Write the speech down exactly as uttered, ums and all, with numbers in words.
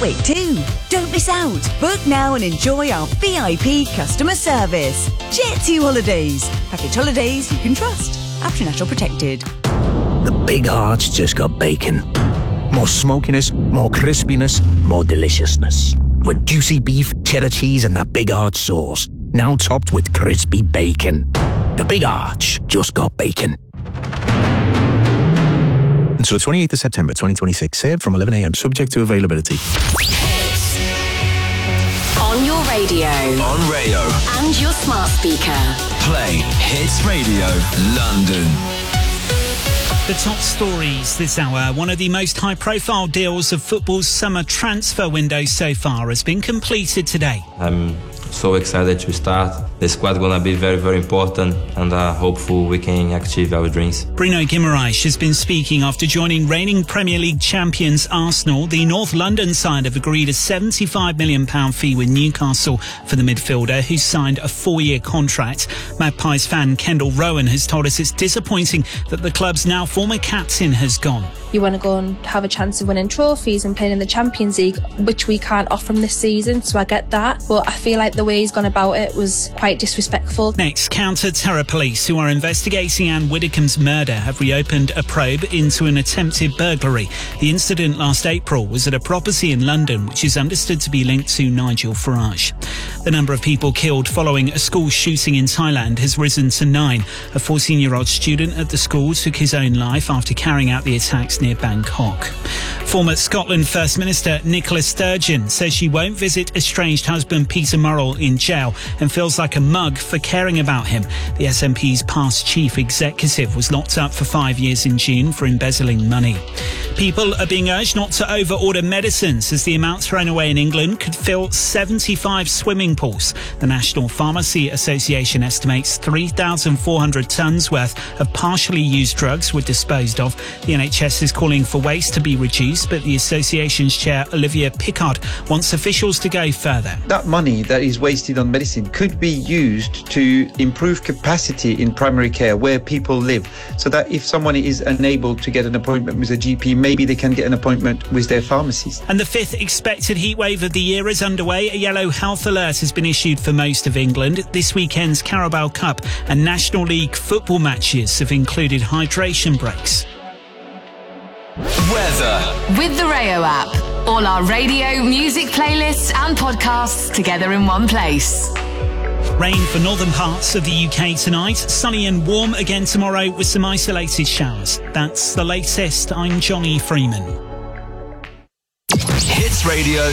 Gatwick too. Don't miss out. Book now and enjoy our V I P customer service. Jet two Holidays. Package holidays you can trust. After National Protected. The Big Arch just got bacon. More smokiness, more crispiness, more deliciousness. With juicy beef, cheddar cheese and that Big Arch sauce. Now topped with crispy bacon. The Big Arch just got bacon. Until the twenty-eighth of September twenty twenty-six. Served from eleven a m subject to availability. On your radio. On Rayo. And your smart speaker. Play Hits Radio London. The top stories this hour. One of the most high-profile deals of football's summer transfer window so far has been completed today. I'm so excited to start. The squad gonna be very, very important, and uh, hopeful we can achieve our dreams. Bruno Guimaraes has been speaking after joining reigning Premier League champions Arsenal. The North London side have agreed a seventy-five million pounds fee with Newcastle for the midfielder, who's signed a four-year contract. Magpies fan Kendall Rowan has told us it's disappointing that the club's now former captain has gone. You want to go and have a chance of winning trophies and playing in the Champions League, which we can't offer him this season, so I get that. But I feel like the way he's gone about it was quite disrespectful. Next, counter-terror police who are investigating Anne Widdecombe's murder have reopened a probe into an attempted burglary. The incident last April was at a property in London, which is understood to be linked to Nigel Farage. The number of people killed following a school shooting in Thailand has risen to nine. A fourteen-year-old student at the school took his own life after carrying out the attacks near Bangkok. Former Scotland First Minister Nicola Sturgeon says she won't visit estranged husband Peter Murrell in jail and feels like a mug for caring about him. The S N P's past chief executive was locked up for five years in June for embezzling money. People are being urged not to over-order medicines as the amount thrown away in England could fill seventy-five swimming pools. The National Pharmacy Association estimates three thousand four hundred tonnes worth of partially used drugs were disposed of. The N H S is calling for waste to be reduced, but the association's chair, Olivia Pickard, wants officials to go further. That money that is wasted on medicine could be used to improve capacity in primary care where people live, so that if someone is unable to get an appointment with a G P, maybe they can get an appointment with their pharmacist. And the fifth expected heatwave of the year is underway. A yellow health alert has been issued for most of England. This weekend's Carabao Cup and National League football matches have included hydration breaks. Weather. With the Rayo app. All our radio, music playlists and podcasts together in one place. Rain for northern parts of the U K tonight. Sunny and warm again tomorrow with some isolated showers. That's the latest. I'm Johnny Freeman. Hits Radio